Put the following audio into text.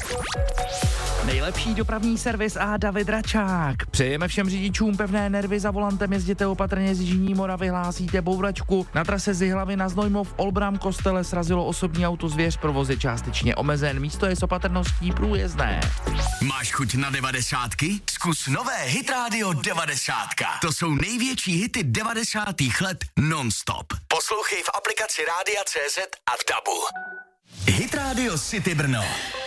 Nejlepší dopravní servis a David Račák. Přejeme všem řidičům pevné nervy, za volantem jezděte opatrně, z Jižní Moravy hlásíte bouračku. Na trase z Jihlavy na Znojmov Olbram Kostele srazilo osobní auto zvěř, provoz je částečně omezen, místo je s opatrností průjezdné. Máš chuť na 90? Zkus nové Hit Radio 90. To jsou největší hity 90. let non-stop. Poslouchej v aplikaci Rádia.cz a v DABu. Hit Radio City Brno.